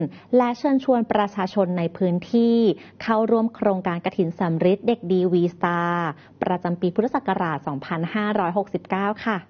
และเชิญชวนประชาชนในพื้นที่เข้าร่วมโครงการกฐินสำริดเด็กดีวีสตาร์ประจำปีพุทธศักราช 2569 ค่ะ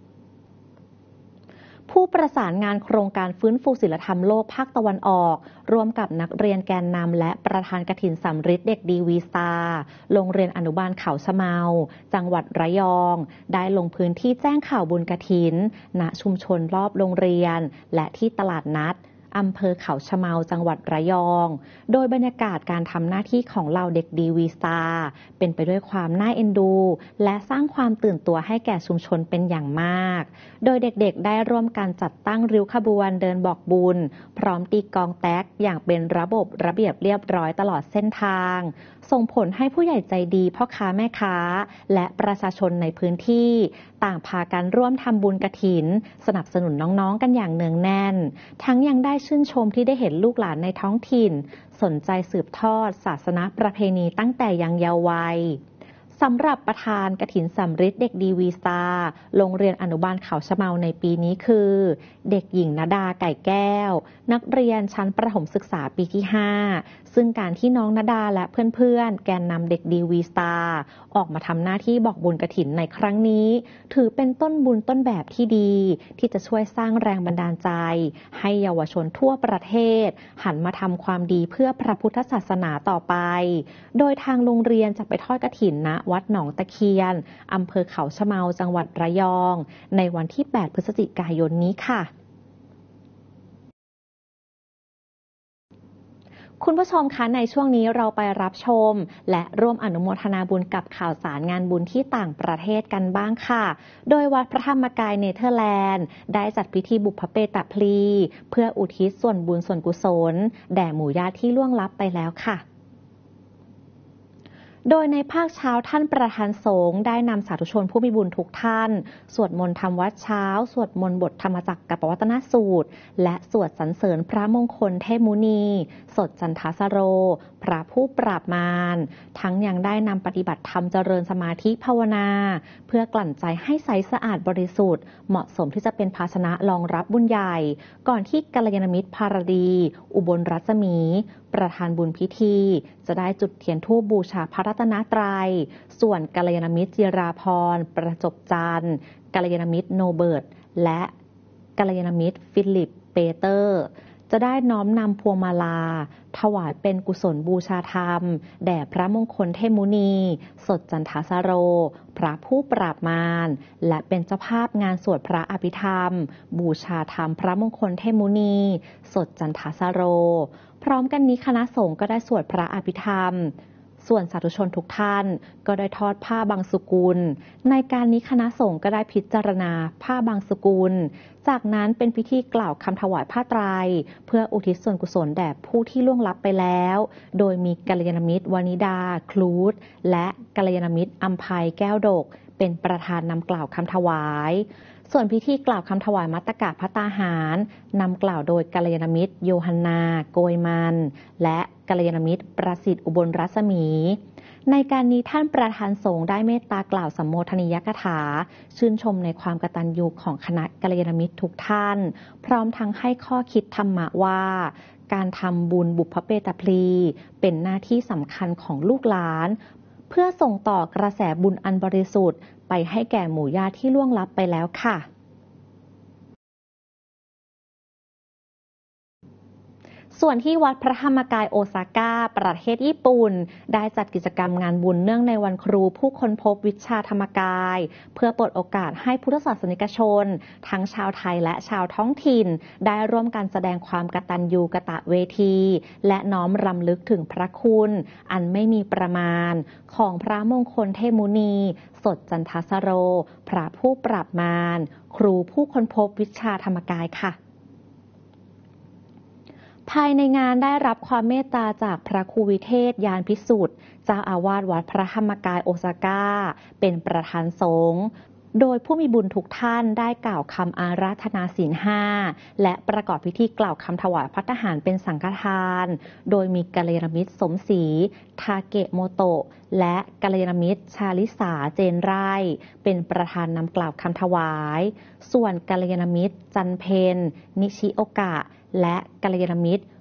ผู้ประสานงานโครงการฟื้นฟูศีลธรรมโลกภาคตะวันออกร่วมกับนักเรียนแกนนำและประธานกฐินสำริดเด็กดีวีสตาร์โรงเรียนอนุบาลเขาชะเมาจังหวัดระยองได้ลงพื้นที่แจ้งข่าวบุญกฐินณชุมชนรอบโรงเรียนและที่ตลาดนัดอำเภอเขาชะเมาจังหวัดระยองโดยบรรยากาศการทำหน้าที่ของเหล่าเด็กดีวีสตาร์เป็นไปด้วยความน่าเอ็นดูและสร้างความตื่นตัวให้แก่ชุมชนเป็นอย่างมากโดยเด็กๆได้ร่วมกันจัดตั้งริ้วขบวนเดินบอกบุญพร้อมตีกลองแต๊กอย่างเป็นระบบระเบียบเรียบร้อยตลอดเส้นทางส่งผลให้ผู้ใหญ่ใจดีพ่อค้าแม่ค้าและประชาชนในพื้นที่ต่างพากันร่วมทำบุญกฐินสนับสนุนน้องๆกันอย่างเนืองแน่นทั้งยังได้ชื่นชมที่ได้เห็นลูกหลานในท้องถิ่นสนใจสืบทอดศาสนประเพณีตั้งแต่ยังเยาว์วัยสำหรับประธานกฐินสำริดเด็กดีวีสตาร์โรงเรียนอนุบาลเขาชะเมาในปีนี้คือเด็กหญิงณดาไก่แก้วนักเรียนชั้นประถมศึกษาปีที่ 5ซึ่งการที่น้องณดาและเพื่อนๆแกนนำเด็กดีวีสตาร์ออกมาทำหน้าที่บอกบุญกฐินในครั้งนี้ถือเป็นต้นบุญต้นแบบที่ดีที่จะช่วยสร้างแรงบันดาลใจให้เยาวชนทั่วประเทศหันมาทำความดีเพื่อพระพุทธศาสนาต่อไปโดยทางโรงเรียนจะไปทอดกฐินณวัดหนองตะเคียนอำเภอเขาชะเมาจังหวัดระยองในวันที่ 8 พฤศจิกายนนี้ค่ะคุณผู้ชมคะในช่วงนี้เราไปรับชมและร่วมอนุโมทนาบุญกับข่าวสารงานบุญที่ต่างประเทศกันบ้างค่ะโดยวัดพระธรรมกายเนเธอร์แลนด์ได้จัดพิธีบุพเพตพลีเพื่ออุทิศส่วนบุญส่วนกุศลแด่หมู่ญาติที่ล่วงลับไปแล้วค่ะโดยในภาคเช้าท่านประธานสงฆ์ได้นำสาธุชนผู้มีบุญทุกท่านสวดมนต์ทำวัดเช้าสวดมนต์บทธรรมจักรกับปวัตนสูตรและสวดสรรเสริญพระมงคลเทพมุนีสดจันทสโรพระผู้ปราบมารทั้งยังได้นำปฏิบัติธรรมเจริญสมาธิภาวนาเพื่อกลั่นใจให้ใสสะอาดบริสุทธิ์เหมาะสมที่จะเป็นภาชนะรองรับบุญใหญ่ก่อนที่กัลยาณมิตรภารดีอุบลรัศมีประธานบุญพิธีจะได้จุดเทียนธูปบูชาพระรัตนตรัยส่วนกัลยาณมิตรจิราพรประจบจันทร์กัลยาณมิตรโนเบิร์ตและกัลยาณมิตรฟิลิปเปเตอร์จะได้น้อมนำพวงมาลาถวายเป็นกุศลบูชาธรรมแด่พระมงคลเทพมุนีสดจันทสโรพระผู้ปราบมารและเป็นเจ้าภาพงานสวดพระอภิธรรมบูชาธรรมพระมงคลเทพมุนีสดจันทสโรพร้อมกันนี้คณะสงฆ์ก็ได้สวดพระอภิธรรมส่วนสาธุชนทุกท่านก็ได้ทอดผ้าบางสุกุลในการนี้คณะสงฆ์ก็ได้พิจารณาผ้าบางสุกุลจากนั้นเป็นพิธีกล่าวคำถวายผ้าไตรเพื่ออุทิศส่วนกุศลแด่ผู้ที่ล่วงลับไปแล้วโดยมีกัลยาณมิตรวนิดาคลูดและกัลยาณมิตรอัมภัยแก้วดกเป็นประธานนำกล่าวคำถวายส่วนพิธีกล่าวคำถวายมัตตกะภัตตาหารนำกล่าวโดยกัลยาณมิตรโยฮันนาโกยมันและกัลยาณมิตรประสิทธิ์อุบลรัศมีในการนี้ท่านประธานสงฆ์ได้เมตตากล่าวสัมโมทนียกถาชื่นชมในความกตัญญูของคณะกัลยาณมิตรทุกท่านพร้อมทั้งให้ข้อคิดธรรมะว่าการทำบุญบุพเพตพลีเป็นหน้าที่สำคัญของลูกหลานเพื่อส่งต่อกระแสบุญอันบริสุทธิ์ไปให้แก่หมู่ญาติที่ล่วงลับไปแล้วค่ะส่วนที่วัดพระธรรมกายโอซาก้าประเทศญี่ปุ่นได้จัดกิจกรรมงานบุญเนื่องในวันครูผู้ค้นพบวิชาธรรมกายเพื่อเปิดโอกาสให้พุทธศาสนิกชนทั้งชาวไทยและชาวท้องถิ่นได้ร่วมกันแสดงความกตัญญูกตเวทีและน้อมรำลึกถึงพระคุณอันไม่มีประมาณของพระมงคลเทพมุนีสดจันทสโรพระผู้ปราบมารครูผู้ค้นพบวิชาธรรมกายค่ะภายในงานได้รับความเมตตาจากพระครูวิเทศยานพิสุทธิ์เจ้าอาวาสวัดพระธรรมกายโอซาก้าเป็นประธานสงฆ์โดยผู้มีบุญทุกท่านได้กล่าวคำอาราธนาศีล 5และประกอบพิธีกล่าวคำถวายภัตตาหารเป็นสังฆทานโดยมีกัลยาณมิตรสมศรีทาเกะโมโตะและกัลยาณมิตรชาลิสาเจนไร่เป็นประธานนำกล่าวคำถวายส่วนกัลยาณมิตรจันเพนนิชิโอกะและกัลยาณมิตร